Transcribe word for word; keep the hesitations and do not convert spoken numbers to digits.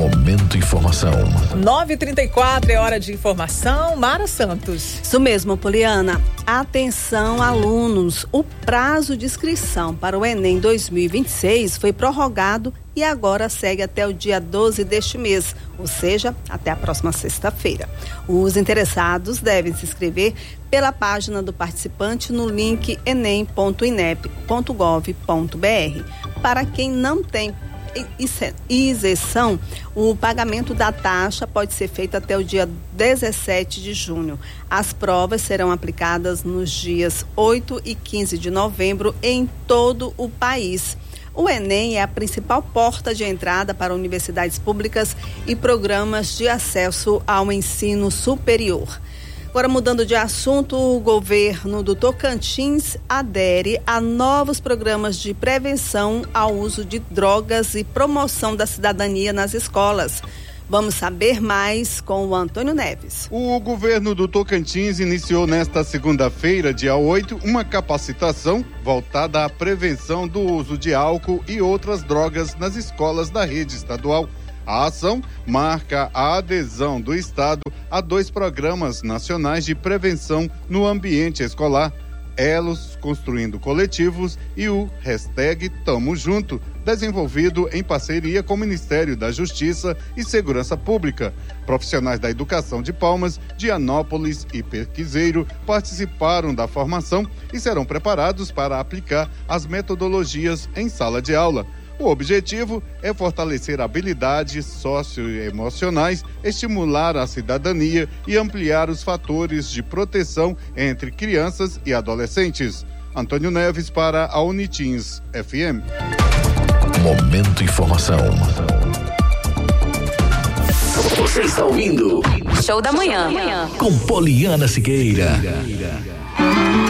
Momento Informação. nove e trinta e quatro é hora de informação. Mara Santos. Isso mesmo, Poliana. Atenção, alunos. O prazo de inscrição para o Enem dois mil e vinte e seis foi prorrogado e agora segue até o dia doze deste mês, ou seja, até a próxima sexta-feira. Os interessados devem se inscrever pela página do participante no link enem ponto inep ponto gov ponto br. Para quem não tem isenção, o pagamento da taxa pode ser feito até o dia dezessete de junho. As provas serão aplicadas nos dias oito e quinze de novembro em todo o país. O Enem é a principal porta de entrada para universidades públicas e programas de acesso ao ensino superior. Agora, mudando de assunto, o governo do Tocantins adere a novos programas de prevenção ao uso de drogas e promoção da cidadania nas escolas. Vamos saber mais com o Antônio Neves. O governo do Tocantins iniciou nesta segunda-feira, dia oito, uma capacitação voltada à prevenção do uso de álcool e outras drogas nas escolas da rede estadual. A ação marca a adesão do Estado a dois programas nacionais de prevenção no ambiente escolar, Elos Construindo Coletivos e o hashtag Tamo Junto, desenvolvido em parceria com o Ministério da Justiça e Segurança Pública. Profissionais da educação de Palmas, Dianópolis e Pesquiseiro participaram da formação e serão preparados para aplicar as metodologias em sala de aula. O objetivo é fortalecer habilidades socioemocionais, estimular a cidadania e ampliar os fatores de proteção entre crianças e adolescentes. Antônio Neves para a Unitins F M. Momento Informação. Você está ouvindo? Show da Manhã. Com Poliana Siqueira.